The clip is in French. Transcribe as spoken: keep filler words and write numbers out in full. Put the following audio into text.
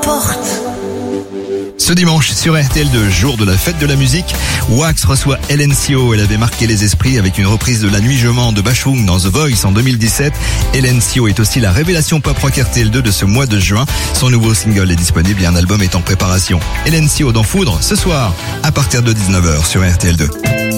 forte. Ce dimanche sur R T L deux, jour de la fête de la musique, Wax reçoit Hélène Sio. Elle avait marqué les esprits avec une reprise de La Nuit je mens de Bashung dans The Voice en deux mille dix-sept. Hélène Sio est aussi la révélation pop rock R T L deux de ce mois de juin. Son nouveau single est disponible et un album est en préparation. Hélène Sio dans Foudre ce soir à partir de dix-neuf heures sur R T L deux.